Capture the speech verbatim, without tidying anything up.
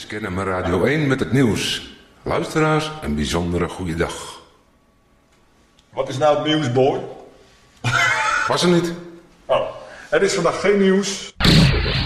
Kennemer Radio één met het nieuws. Luisteraars, een bijzondere goede dag. Wat is nou het nieuws, boy? Was er niet? Oh, er is vandaag geen nieuws.